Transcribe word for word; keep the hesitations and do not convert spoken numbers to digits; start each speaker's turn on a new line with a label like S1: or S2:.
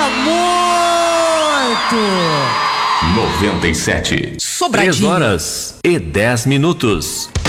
S1: muito!
S2: noventa e sete.
S1: Sobradinho.
S2: três horas e dez minutos.